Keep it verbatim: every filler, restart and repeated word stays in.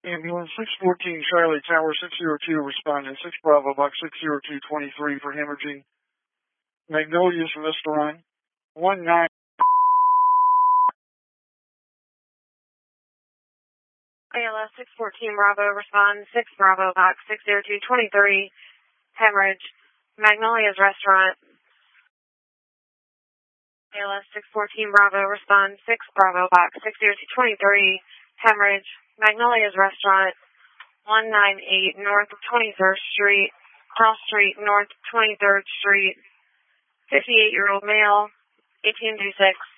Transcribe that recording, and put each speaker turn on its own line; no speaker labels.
Ambulance six fourteen Charlie Tower six zero two responding six Bravo box six zero two twenty-three for hemorrhaging. Magnolia's Restaurant one nine.
A L S six fourteen Bravo respond six Bravo box six zero two twenty-three hemorrhage. Magnolia's Restaurant. A L S six fourteen Bravo respond six Bravo box six zero two twenty-three hemorrhage. Magnolia's Restaurant, one ninety-eight North twenty-third Street, Cross Street North twenty-third Street, fifty-eight-year-old male, eighteen two six.